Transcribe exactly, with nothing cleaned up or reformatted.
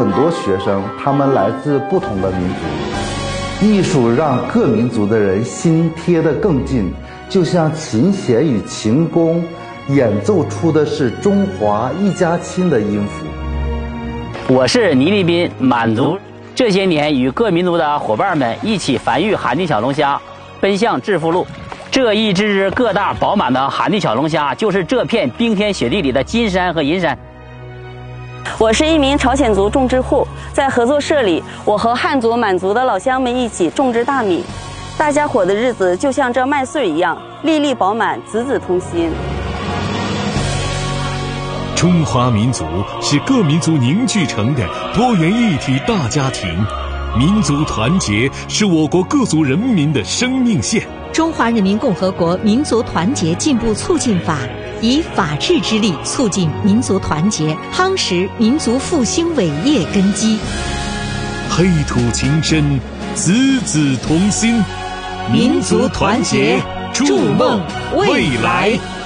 很多学生，他们来自不同的民族。艺术让各民族的人心贴得更近，就像琴弦与琴弓演奏出的是中华一家亲的音符。 我是倪立斌，满族这些年与各民族的伙伴们一起繁育寒地小龙虾，奔向致富路。这一只只个大饱满的寒地小龙虾，就是这片冰天雪地里的金山和银山。 我是一名朝鲜族种植户，在合作社里，我和汉族、满族的老乡们一起种植大米，大家伙的日子就像这麦穗一样，粒粒饱满，子子同心。 中华民族是各民族凝聚成的多元一体大家庭，民族团结是我国各族人民的生命线。 中华人民共和国民族团结进步促进法以法治之力促进民族团结，夯实民族复兴伟业根基。 黑土情深，子子同心， 民族团结，筑梦未来。